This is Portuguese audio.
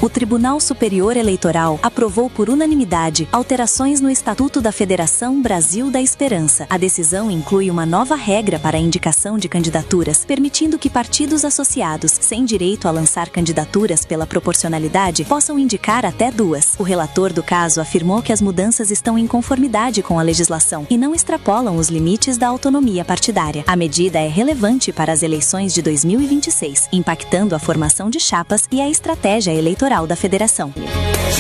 o Tribunal Superior Eleitoral aprovou por unanimidade alterações no Estatuto da Federação Brasil da Esperança. A decisão inclui uma nova regra para a indicação de candidaturas, permitindo que partidos associados, sem direito a lançar candidaturas pela proporcionalidade, possam indicar até duas. O relator do caso afirmou que as mudanças estão em conformidade com a legislação e não extrapolam os limites da autonomia partidária. A medida é relevante para as eleições de 2026, impactando a formação de chapas e a estratégia eleitoral da federação.